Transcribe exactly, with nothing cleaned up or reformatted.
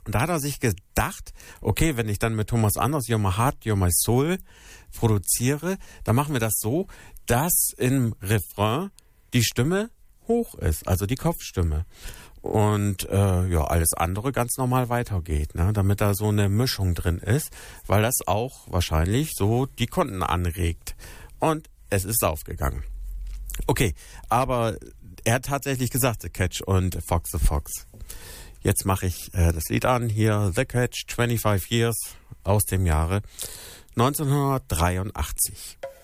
Und da hat er sich gedacht, okay, wenn ich dann mit Thomas Anders You're My Heart, You're My Soul produziere, dann machen wir das so, dass im Refrain die Stimme hoch ist, also die Kopfstimme. Und äh, ja, alles andere ganz normal weitergeht, ne? Damit da so eine Mischung drin ist, weil das auch wahrscheinlich so die Kunden anregt. Und es ist aufgegangen. Okay, aber er hat tatsächlich gesagt, The Catch und Fox the Fox. Jetzt mache ich äh, das Lied an, hier The Catch, fünfundzwanzig Years aus dem Jahre neunzehnhundertdreiundachtzig.